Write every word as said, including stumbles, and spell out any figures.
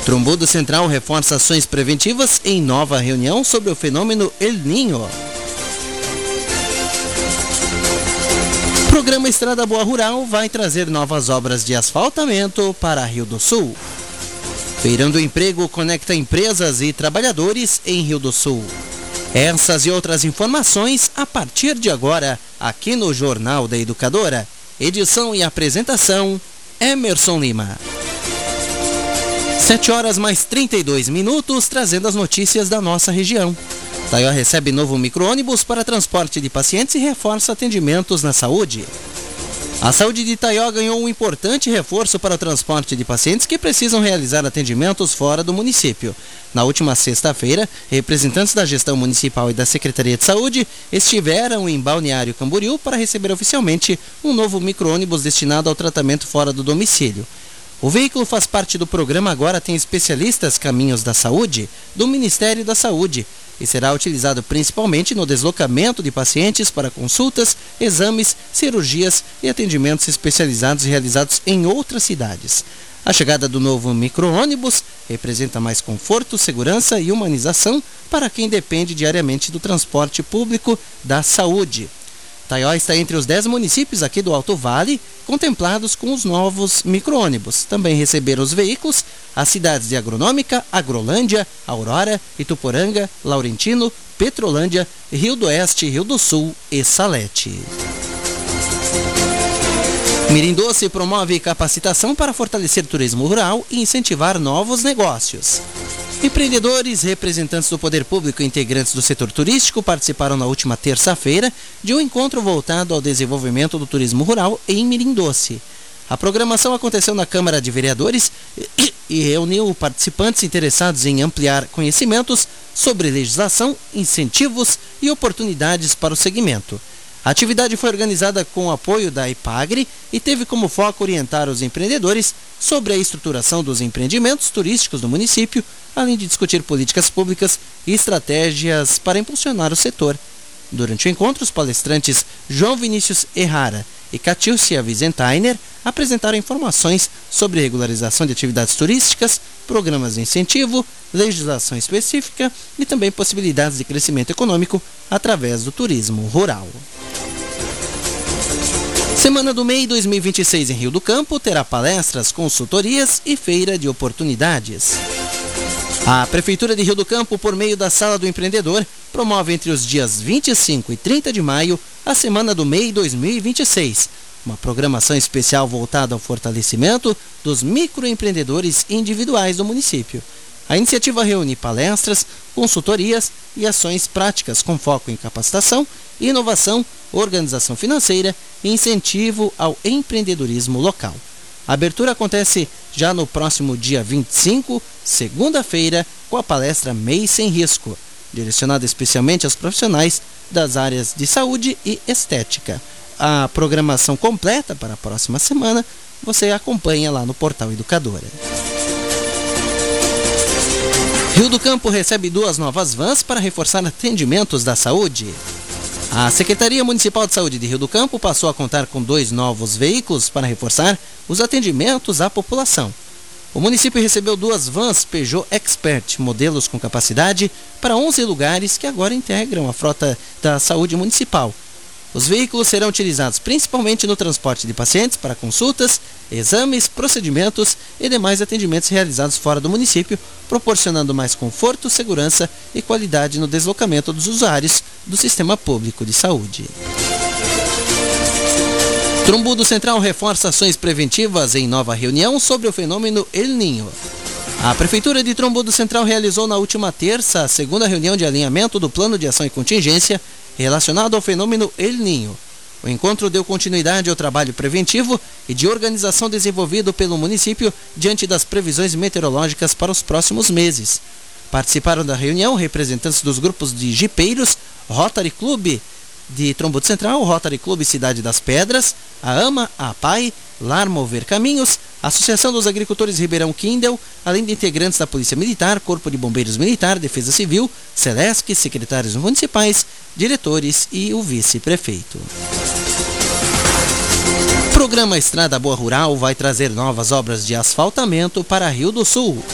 Trombudo Central reforça ações preventivas em nova reunião sobre o fenômeno El Niño. Programa Estrada Boa Rural vai trazer novas obras de asfaltamento para Rio do Sul. Feirão do Emprego conecta empresas e trabalhadores em Rio do Sul. Essas e outras informações a partir de agora, aqui no Jornal da Educadora. Edição e apresentação, Emerson Lima. sete horas mais trinta e dois minutos, trazendo as notícias da nossa região. Taió recebe novo micro-ônibus para transporte de pacientes e reforça atendimentos na saúde. A saúde de Taió ganhou um importante reforço para o transporte de pacientes que precisam realizar atendimentos fora do município. Na última sexta-feira, representantes da gestão municipal e da Secretaria de Saúde estiveram em Balneário Camboriú para receber oficialmente um novo micro-ônibus destinado ao tratamento fora do domicílio. O veículo faz parte do programa Agora Tem Especialistas Caminhos da Saúde, do Ministério da Saúde, e será utilizado principalmente no deslocamento de pacientes para consultas, exames, cirurgias e atendimentos especializados realizados em outras cidades. A chegada do novo micro-ônibus representa mais conforto, segurança e humanização para quem depende diariamente do transporte público da saúde. Taió está entre os dez municípios aqui do Alto Vale contemplados com os novos micro-ônibus. Também receberam os veículos as cidades de Agronômica, Agrolândia, Aurora, Ituporanga, Laurentino, Petrolândia, Rio do Oeste, Rio do Sul e Salete. Mirim Doce promove capacitação para fortalecer turismo rural e incentivar novos negócios. Empreendedores, representantes do poder público e integrantes do setor turístico participaram na última terça-feira de um encontro voltado ao desenvolvimento do turismo rural em Mirim Doce. A programação aconteceu na Câmara de Vereadores e reuniu participantes interessados em ampliar conhecimentos sobre legislação, incentivos e oportunidades para o segmento. A atividade foi organizada com o apoio da IPAGRE e teve como foco orientar os empreendedores sobre a estruturação dos empreendimentos turísticos do município, além de discutir políticas públicas e estratégias para impulsionar o setor. Durante o encontro, os palestrantes João Vinícius Errara e Catiúcia Wiesentheimer apresentaram informações sobre regularização de atividades turísticas, programas de incentivo, legislação específica e também possibilidades de crescimento econômico através do turismo rural. Semana do M E I dois mil e vinte e seis em Rio do Campo terá palestras, consultorias e feira de oportunidades. A Prefeitura de Rio do Campo, por meio da Sala do Empreendedor, promove entre os dias vinte e cinco e trinta de maio a Semana do M E I dois mil e vinte e seis, uma programação especial voltada ao fortalecimento dos microempreendedores individuais do município. A iniciativa reúne palestras, consultorias e ações práticas com foco em capacitação, inovação, organização financeira e incentivo ao empreendedorismo local. A abertura acontece já no próximo dia vinte e cinco, segunda-feira, com a palestra M E I Sem Risco, direcionada especialmente aos profissionais das áreas de saúde e estética. A programação completa para a próxima semana você acompanha lá no portal Educadora. Rio do Campo recebe duas novas vans para reforçar atendimentos da saúde. A Secretaria Municipal de Saúde de Rio do Campo passou a contar com dois novos veículos para reforçar os atendimentos à população. O município recebeu duas vans Peugeot Expert, modelos com capacidade para onze lugares que agora integram a frota da saúde municipal. Os veículos serão utilizados principalmente no transporte de pacientes para consultas, exames, procedimentos e demais atendimentos realizados fora do município, proporcionando mais conforto, segurança e qualidade no deslocamento dos usuários do sistema público de saúde. Trombudo Central reforça ações preventivas em nova reunião sobre o fenômeno El Niño. A Prefeitura de Trombudo Central realizou na última terça a segunda reunião de alinhamento do Plano de Ação e Contingência relacionado ao fenômeno El Niño. O encontro deu continuidade ao trabalho preventivo e de organização desenvolvido pelo município diante das previsões meteorológicas para os próximos meses. Participaram da reunião representantes dos grupos de jipeiros, Rotary Club de Trombudo Central, Rotary Club Cidade das Pedras, a AMA, a APAI, Lar Mover Caminhos, Associação dos Agricultores Ribeirão Kindle, além de integrantes da Polícia Militar, Corpo de Bombeiros Militar, Defesa Civil, Celesc, secretários municipais, diretores e o vice-prefeito. Programa Estrada Boa Rural vai trazer novas obras de asfaltamento para Rio do Sul.